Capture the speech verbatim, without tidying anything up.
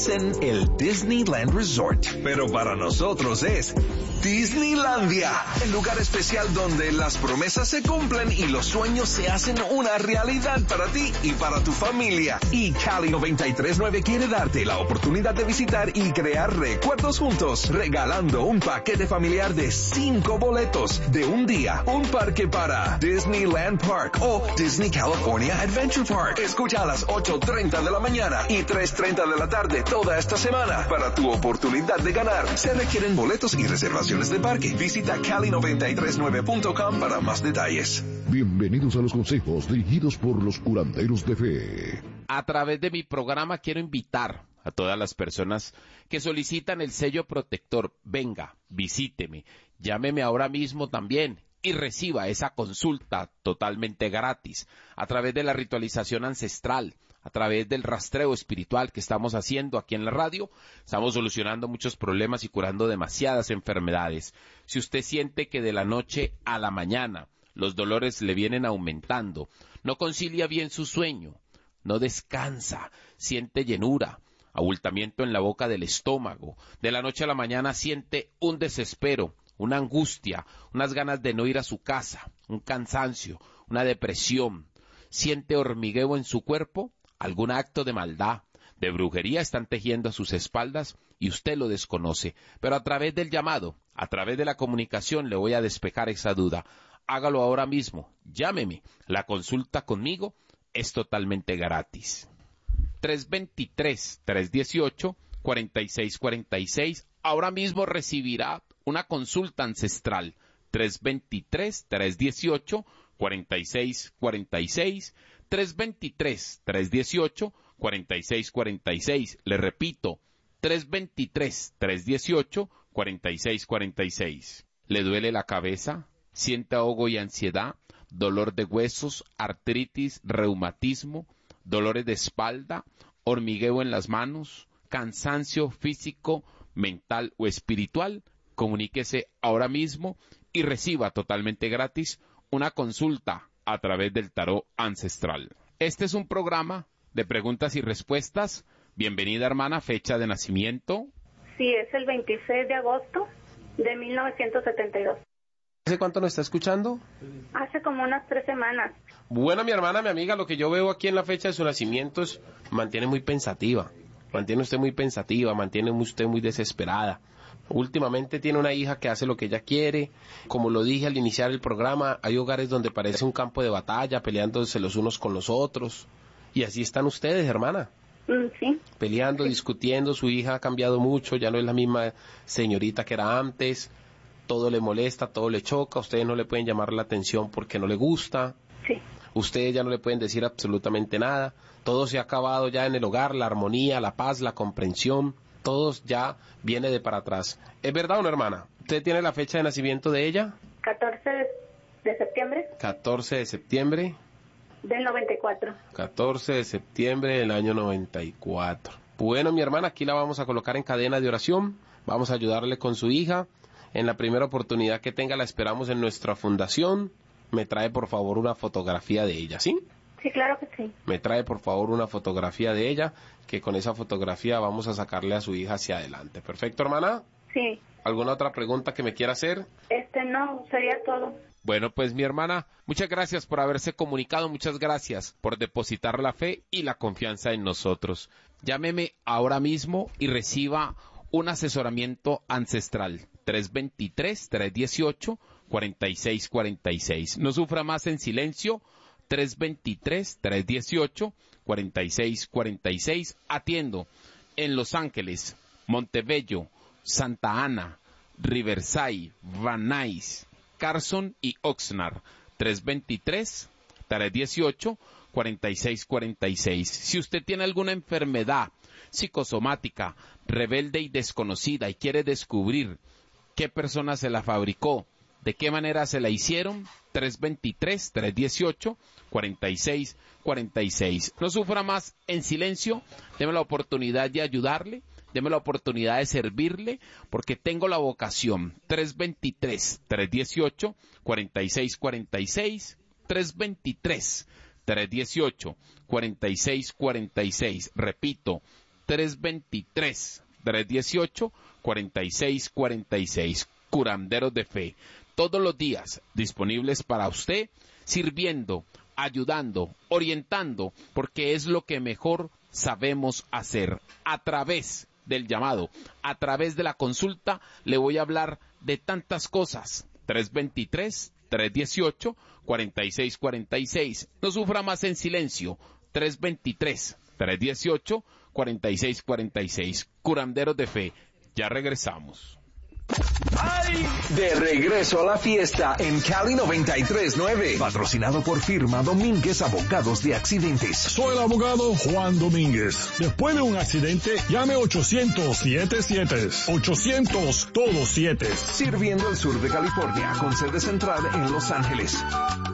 en el Disneyland Resort, pero para nosotros es Disneylandia, el lugar especial donde las promesas se cumplen y los sueños se hacen una realidad para ti y para tu familia. Y Cali noventa y tres punto nueve quiere darte la oportunidad de visitar y crear recuerdos juntos, regalando un paquete familiar de cinco boletos de un día, un parque para Disneyland Park o Disney California Adventure Park. Escucha a las ocho treinta de la mañana y tres treinta de la tarde toda esta semana para tu oportunidad de ganar. Se requieren boletos y reservaciones de parque. Visita cali noventa y tres nueve punto com para más detalles. Bienvenidos a los consejos dirigidos por los curanderos de fe. A través de mi programa quiero invitar a todas las personas que solicitan el sello protector. Venga, visíteme, llámeme ahora mismo también y reciba esa consulta totalmente gratis a través de la ritualización ancestral, a través del rastreo espiritual que estamos haciendo aquí en la radio. Estamos solucionando muchos problemas y curando demasiadas enfermedades. Si usted siente que de la noche a la mañana los dolores le vienen aumentando, no concilia bien su sueño, no descansa, siente llenura, abultamiento en la boca del estómago, de la noche a la mañana siente un desespero, una angustia, unas ganas de no ir a su casa, un cansancio, una depresión, siente hormigueo en su cuerpo, algún acto de maldad, de brujería están tejiendo a sus espaldas y usted lo desconoce, pero a través del llamado, a través de la comunicación le voy a despejar esa duda. Hágalo ahora mismo, llámeme, la consulta conmigo es totalmente gratis. tres dos tres, tres uno ocho, cuatro seis cuatro seis, ahora mismo recibirá una consulta ancestral. tres dos tres, tres uno ocho, cuatro seis cuatro seis, tres dos tres, tres uno ocho, cuatro seis cuatro seis, le repito, tres dos tres, tres uno ocho, cuatro seis cuatro seis. ¿Le duele la cabeza? ¿Siente ahogo y ansiedad? ¿Dolor de huesos? ¿Artritis? ¿Reumatismo? ¿Dolores de espalda? ¿Hormigueo en las manos? ¿Cansancio físico, mental o espiritual? Comuníquese ahora mismo y reciba totalmente gratis una consulta a través del tarot ancestral. Este es un programa de preguntas y respuestas. Bienvenida, hermana. Fecha de nacimiento. Sí, es el veintiséis de agosto de mil novecientos setenta y dos. ¿Hace cuánto nos está escuchando? Hace como unas tres semanas. Bueno, mi hermana, mi amiga, lo que yo veo aquí en la fecha de su nacimiento es, mantiene muy pensativa, mantiene usted muy pensativa, mantiene usted muy desesperada. Últimamente tiene una hija que hace lo que ella quiere. Como lo dije al iniciar el programa, hay hogares donde parece un campo de batalla, peleándose los unos con los otros. Y así están ustedes, hermana. Mm, sí. Peleando, sí. discutiendo, su hija ha cambiado mucho, ya no es la misma señorita que era antes. Todo le molesta, todo le choca, ustedes no le pueden llamar la atención porque no le gusta. Sí. Ustedes ya no le pueden decir absolutamente nada. Todo se ha acabado ya en el hogar, la armonía, la paz, la comprensión. Todo ya viene de para atrás. ¿Es verdad o no, hermana? ¿Usted tiene la fecha de nacimiento de ella? catorce de septiembre. catorce de septiembre. Del noventa y cuatro. catorce de septiembre del año noventa y cuatro. Bueno, mi hermana, aquí la vamos a colocar en cadena de oración. Vamos a ayudarle con su hija. En la primera oportunidad que tenga la esperamos en nuestra fundación. Me trae por favor una fotografía de ella, ¿sí? Sí, claro que sí. Me trae por favor una fotografía de ella, que con esa fotografía vamos a sacarle a su hija hacia adelante. ¿Perfecto, hermana? Sí. ¿Alguna otra pregunta que me quiera hacer? Este, no, sería todo. Bueno, pues mi hermana, muchas gracias por haberse comunicado, muchas gracias por depositar la fe y la confianza en nosotros. Llámeme ahora mismo y reciba un asesoramiento ancestral. tres dos tres, tres uno ocho, cuatro seis cuatro seis. No sufra más en silencio. tres dos tres, tres uno ocho, cuatro seis cuatro seis. Atiendo en Los Ángeles, Montebello, Santa Ana, Riverside, Van Nuys, Carson y Oxnard. tres dos tres, tres uno ocho, cuatro seis cuatro seis. Si usted tiene alguna enfermedad psicosomática, rebelde y desconocida y quiere descubrir qué persona se la fabricó, de qué manera se la hicieron, tres dos tres, tres uno ocho, cuatro seis cuatro seis. No sufra más en silencio, deme la oportunidad de ayudarle, deme la oportunidad de servirle, porque tengo la vocación. tres dos tres, tres uno ocho, cuatro seis cuatro seis, tres dos tres, tres uno ocho, cuatro seis cuatro seis. Repito, tres dos tres, tres uno ocho, cuatro seis cuatro seis. Curanderos de Fe. Todos los días disponibles para usted, sirviendo, ayudando, orientando, porque es lo que mejor sabemos hacer. A través del llamado, a través de la consulta, le voy a hablar de tantas cosas. tres dos tres, tres uno ocho, cuatro seis cuatro seis. No sufra más en silencio. tres dos tres, tres uno ocho, cuatro seis cuatro seis. Curanderos de Fe. Ya regresamos. ¡Ay! De regreso a la fiesta en Cali noventa y tres punto nueve. Patrocinado por firma Domínguez Abogados de Accidentes. Soy el abogado Juan Domínguez. Después de un accidente, llame ochocientos siete siete. ochocientos todos siete. Sirviendo el sur de California con sede central en Los Ángeles.